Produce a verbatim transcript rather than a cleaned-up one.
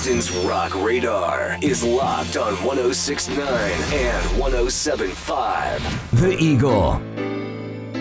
Houston's rock radar is locked on one oh six point nine and one oh seven point five. The Eagle.